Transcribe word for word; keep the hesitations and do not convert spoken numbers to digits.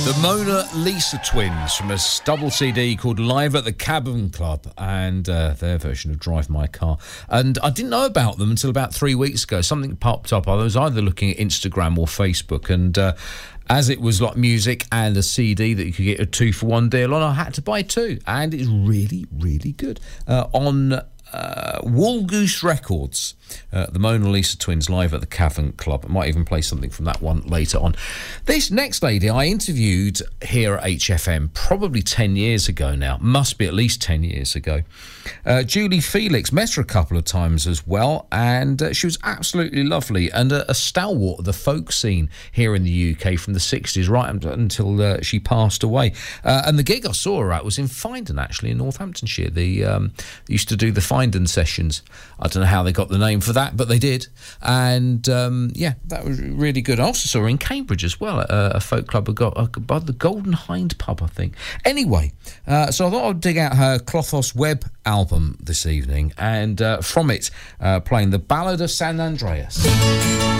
The Mona Lisa Twins from a double C D called Live at the Cavern Club, and uh, their version of Drive My Car. And I didn't know about them until about three weeks ago. Something popped up. I was either looking at Instagram or Facebook, and uh, as it was like music and a C D that you could get a two for one deal on, I had to buy two, and it's really, really good. Uh, on uh, Woolgoose Records, uh, the Mona Lisa Twins Live at the Cavern Club. I might even play something from that one later on. This next lady I interviewed here at H F M probably ten years ago now. Must be at least ten years ago. Uh, Julie Felix, met her a couple of times as well, and uh, she was absolutely lovely and a, a stalwart of the folk scene here in the U K from the sixties right until uh, she passed away. Uh, and the gig I saw her at was in Findon, actually, in Northamptonshire. The, um, they used to do the Findon sessions. I don't know how they got the name for that, but they did. And um, yeah, that was really good. I also saw her in Cambridge as well at a, a folk club by the Golden Hind pub, I think. Anyway, uh, so I thought I'd dig out her Clothos Web album this evening, and uh, from it, uh, playing the Ballad of San Andreas.